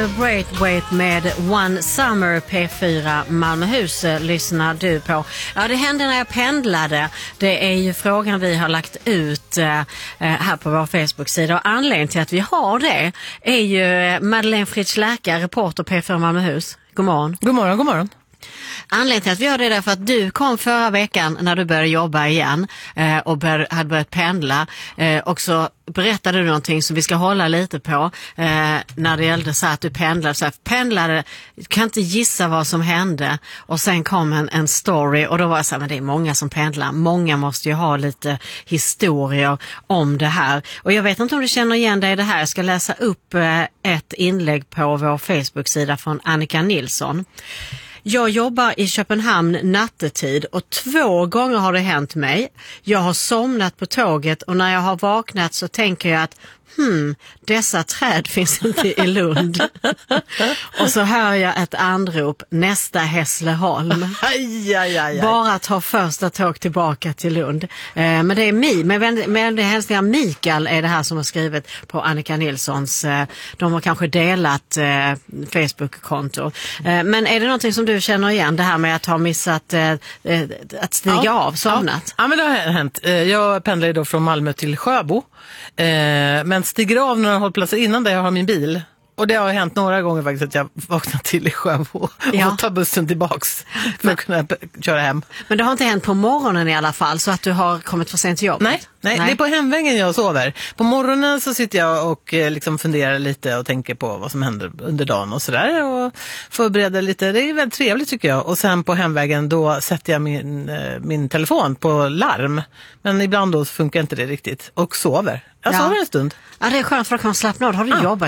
Braithwaite med One Summer P4 Malmöhus lyssnar du på. Ja, det hände när jag pendlade. Det är ju frågan vi har lagt ut här på vår Facebook-sida. Och anledningen till att vi har det är ju Madeleine Fritz Läkare, reporter P4 Malmöhus. God morgon. God morgon, god morgon. Anledningen till att vi gör det är därför att du kom förra veckan när du började jobba igen och hade börjat pendla och så berättade du någonting som vi ska hålla lite på när det gällde så att du pendlade, kan inte gissa vad som hände och sen kom en story och då var jag så här, men det är många som pendlar, många måste ju ha lite historier om det här och jag vet inte om du känner igen dig i det här. Jag ska läsa upp ett inlägg på vår Facebook-sida från Annika Nilsson. Jag jobbar i Köpenhamn nattetid och 2 gånger har det hänt mig. Jag har somnat på tåget och när jag har vaknat så tänker jag att dessa träd finns inte i Lund. Och så hör jag ett anrop, nästa Hässleholm. Bara ta första tåg tillbaka till Lund. Men det är med det hälsningar Mikael är det här som har skrivit på Annika Nilssons. De har kanske delat Facebook-konto. Men är det någonting som du känner igen, det här med att ha missat att stiga av, somnat? Ja, men det har hänt. Jag pendlar ju då från Malmö till Sjöbo. Men stiger av några hållplatser innan där jag har min bil. Och det har hänt några gånger faktiskt att jag vaknat till i Sjöbo och tar bussen tillbaks för att kunna köra hem. Men det har inte hänt på morgonen i alla fall så att du har kommit för sent till jobbet? Nej, det är på hemvägen jag sover. På morgonen så sitter jag och liksom funderar lite och tänker på vad som händer under dagen och sådär och förbereder lite. Det är väldigt trevligt tycker jag. Och sen på hemvägen då sätter jag min telefon på larm. Men ibland då funkar inte det riktigt och sover. Jag sover en stund. Ja, det är skönt för att kunna slappna av. Har du jobbat